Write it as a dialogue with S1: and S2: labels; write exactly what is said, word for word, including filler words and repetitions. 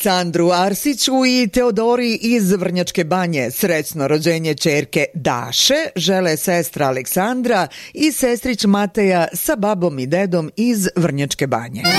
S1: Aleksandru Arsiću i Teodori iz Vrnjačke Banje. Srećno rođenje ćerke Daše žele sestra Aleksandra i sestrić Mateja sa babom i dedom iz Vrnjačke Banje.